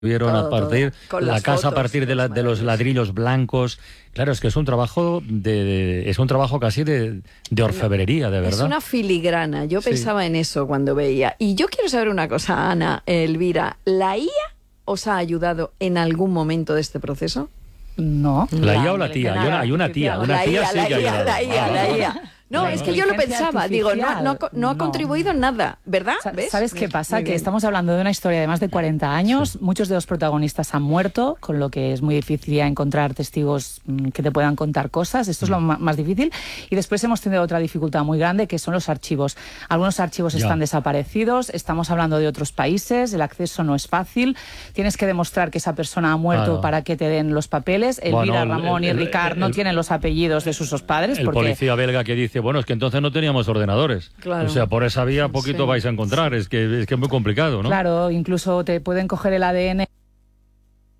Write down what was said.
vieron a partir con la las casa a fotos, partir de los ladrillos blancos. Claro, es que es un trabajo casi de orfebrería, de verdad. Es una filigrana. Yo pensaba en eso cuando veía. Y yo quiero saber una cosa, Ana, Elvira. ¿La IA os ha ayudado en algún momento de este proceso? No. ¿La IA o la tía? Hay una tía. Una tía sí que ha ayudado. La IA. No, es que yo lo pensaba, digo, no ha contribuido en nada, ¿verdad? ¿Ves? ¿Sabes qué pasa? Que estamos hablando de una historia de más de 40 años, muchos de los protagonistas han muerto, con lo que es muy difícil ya encontrar testigos que te puedan contar cosas, esto es lo más difícil, y después hemos tenido otra dificultad muy grande, que son los archivos. Algunos archivos están desaparecidos, estamos hablando de otros países, el acceso no es fácil, tienes que demostrar que esa persona ha muerto para que te den los papeles. Elvira, Ramón y Ricard no tienen los apellidos de sus padres. El policía belga que dice, bueno, es que entonces no teníamos ordenadores. Claro. O sea, por esa vía poquito vais a encontrar. Es que es muy complicado, ¿no? Claro, incluso te pueden coger el ADN